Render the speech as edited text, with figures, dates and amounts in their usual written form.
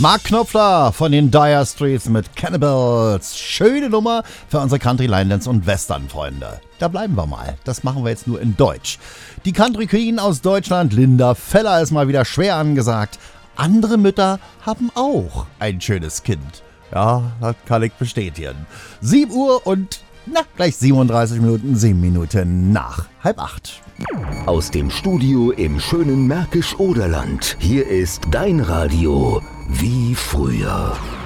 Mark Knopfler von den Dire Straits mit Cannibals. Schöne Nummer für unsere Country, Line-Dance und Western-Freunde. Da bleiben wir mal. Das machen wir jetzt nur in Deutsch. Die Country Queen aus Deutschland, Linda Feller, ist mal wieder schwer angesagt. Andere Mütter haben auch ein schönes Kind. Ja, das kann ich bestätigen. 7 Uhr und gleich 37 Minuten, 7 Minuten nach 7:30. Aus dem Studio im schönen Märkisch-Oderland. Hier ist dein Radio wie früher.